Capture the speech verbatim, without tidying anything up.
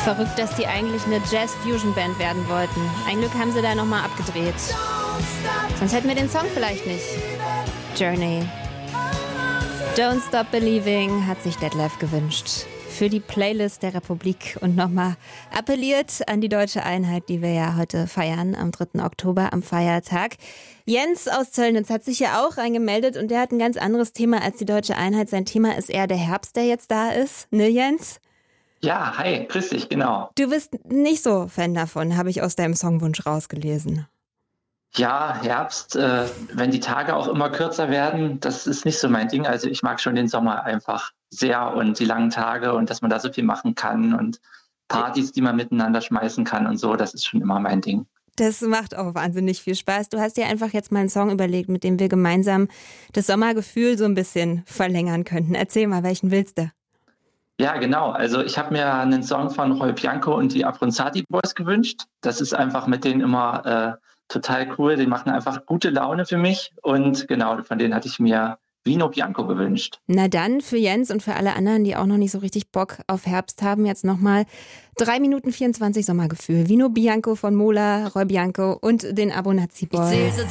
Verrückt, dass die eigentlich eine Jazz-Fusion-Band werden wollten. Ein Glück haben sie da nochmal abgedreht. Sonst hätten wir den Song vielleicht nicht. Journey. Don't Stop Believing hat sich Detlef gewünscht. Für die Playlist der Republik und nochmal appelliert an die deutsche Einheit, die wir ja heute feiern, am dritten Oktober, am Feiertag. Jens aus Zöllnitz hat sich ja auch reingemeldet und der hat ein ganz anderes Thema als die deutsche Einheit. Sein Thema ist eher der Herbst, der jetzt da ist. Ne, Jens? Ja, hi, grüß dich, genau. Du bist nicht so Fan davon, habe ich aus deinem Songwunsch rausgelesen. Ja, Herbst, äh, wenn die Tage auch immer kürzer werden, das ist nicht so mein Ding. Also ich mag schon den Sommer einfach sehr und die langen Tage und dass man da so viel machen kann und Partys, die man miteinander schmeißen kann und so, das ist schon immer mein Ding. Das macht auch wahnsinnig viel Spaß. Du hast dir einfach jetzt mal einen Song überlegt, mit dem wir gemeinsam das Sommergefühl so ein bisschen verlängern könnten. Erzähl mal, welchen willst du? Ja, genau. Also ich habe mir einen Song von Roy Bianco und die Abronzati Boys gewünscht. Das ist einfach mit denen immer äh, total cool. Die machen einfach gute Laune für mich. Und genau, von denen hatte ich mir Vino Bianco gewünscht. Na dann, für Jens und für alle anderen, die auch noch nicht so richtig Bock auf Herbst haben, jetzt nochmal drei Minuten vierundzwanzig Sommergefühl. Vino Bianco von Mola, Roy Bianco und den Abronzati Boys.